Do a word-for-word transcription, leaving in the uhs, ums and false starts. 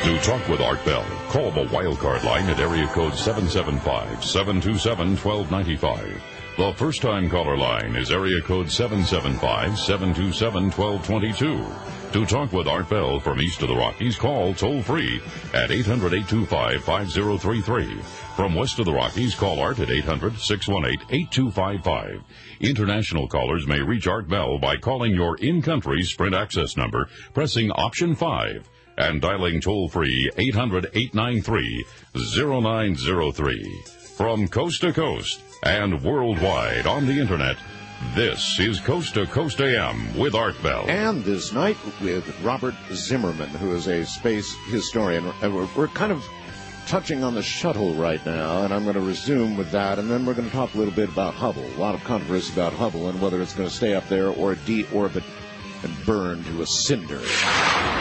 To talk with Art Bell, call the wildcard line at area code seven seven five, seven two seven, one two nine five. The first-time caller line is area code seven seven five, seven two seven, one two two two. To talk with Art Bell from east of the Rockies, call toll-free at eight hundred, eight two five, five zero three three. From west of the Rockies, call Art at eight hundred, six one eight, eight two five five. International callers may reach Art Bell by calling your in-country Sprint access number, pressing option five, and dialing toll-free eight hundred, eight nine three, zero nine zero three. From coast to coast and worldwide on the Internet, this is Coast to Coast A M with Art Bell. And this night with Robert Zimmerman, who is a space historian. And we're, we're kind of touching on the shuttle right now, and I'm going to resume with that, and then we're going to talk a little bit about Hubble. A lot of controversy about Hubble and whether it's going to stay up there or de-orbit and burn to a cinder.